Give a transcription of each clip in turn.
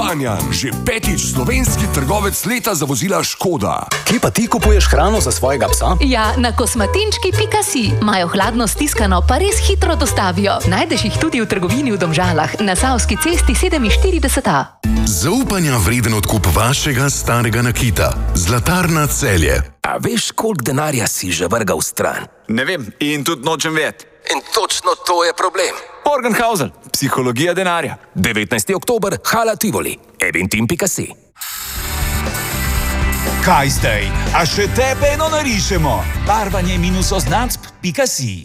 Banjan, že 5. slovenski trgovec leta za vozila Škoda. Kje pa ti kupuješ hrano za svojega psa? Ja, na kosmatinčki.si. Imajo hladno stiskano, pa res hitro dostavijo. Najdeš jih tudi v trgovini v Domžalah, na Savski cesti 47A. Zaupanja vreden odkup vašega starega nakita. Zlatarna Celje. A veš, koliko denarja si že vrgal v stran? Ne vem in tudi nočem vedeti. In točno to je problem. Morgenhausen, psihologija denarja. 19. oktober, Hala Tivoli, eventim.si. Kaj zdaj? A še tebe eno narišemo? Barvanje -označb.si.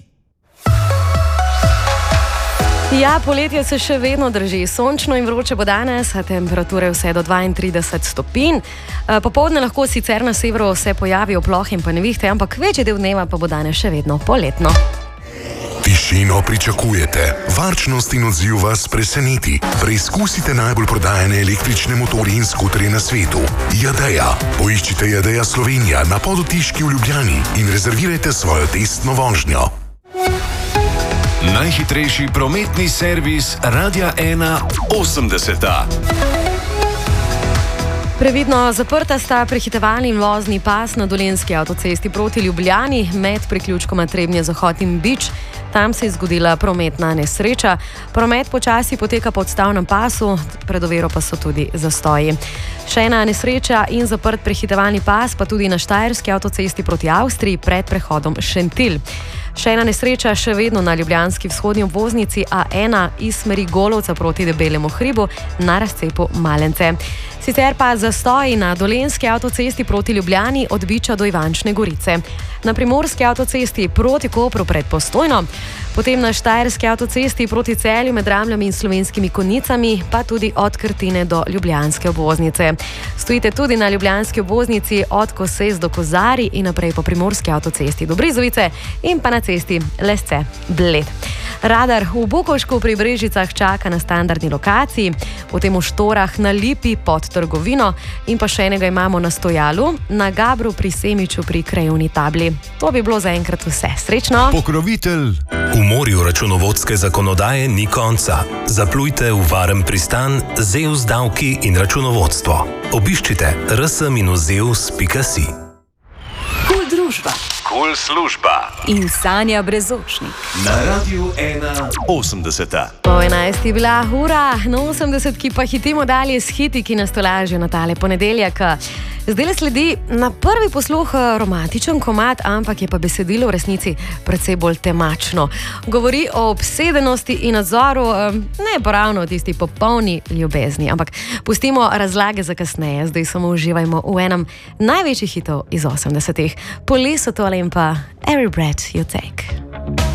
Ja, poletje se še vedno drži. Sončno in vroče bo danes, a temperature vse do 32 stopinj. Popoldne lahko sicer na severu se pojavijo plohe in pa nevihte, ampak večji del dneva pa bo danes še vedno poletno. Tišino pričakujete, varčnost in odziv vas preseneti. Preizkusite najbolj prodajane električne motorje in skuterje na svetu. Jadeja. Poiščite Jadeja Slovenija na Podotiški v Ljubljani in rezervirajte svojo testno vožnjo. Najhitrejši prometni servis Radia 1 80. Previdno zaprta sta prehitevalni in vozni pas na Dolenjski avtocesti proti Ljubljani med priključkoma Trebnje-Zahod in Bič. Tam se je zgodila prometna nesreča. Promet počasi poteka po odstavnem pasu, pred oviro pa so tudi zastoji. Še ena nesreča in zaprt prehitevalni pas, pa tudi na Štajerski avtocesti proti Avstriji pred prehodom Šentilj. Še ena nesreča še vedno na ljubljanski vzhodni obvoznici A1 iz smeri Golovca proti Debelemu hribu na razcepu Malence. Sicer pa zastoji na Dolenjski avtocesti proti Ljubljani od Biča do Ivančne Gorice. Na Primorski avtocesti proti Kopru pred Postojno, potem na Štajerski avtocesti proti Celju med Ramljami in Slovenskimi Konjicami, pa tudi od Krtine do Ljubljanske obvoznice. Stojite tudi na Ljubljanski obvoznici od Koses do Kozari in naprej po Primorski avtocesti do Brezovice in pa na cesti Lesce-Bled. Radar v Bukovšku pri Brežicah čaka na standardni lokaciji, potem v Štorah na Lipi pod trgovino in pa še enega imamo na Stojalu, na Gabru pri Semiču pri krajevni tabli. To bi bilo zaenkrat vse. Srečno! Pokrovitelj. V morju računovodske zakonodaje ni konca. Zaplujte v varen pristan Zeus davki in računovodstvo. Obiščite rs-zeus.si. Kul družba. Kul služba. In Sanja Brezočnik. Na Radiu 1 80. Po 11 je bila ura, na 80, ki pa hitimo dalje s hiti, ki nas tolažijo na tale ponedeljek. Zdaj le sledi na prvi posluh romantičen komad, ampak je pa besedilo v resnici precej bolj temačno. Govori o obsedenosti in nadzoru, ne pa ravno o tisti popolni ljubezni, ampak pustimo razlage za kasneje, zdaj samo uživajmo v enem največjih hitov iz 80-ih. Police to in pa Every Breath You Take.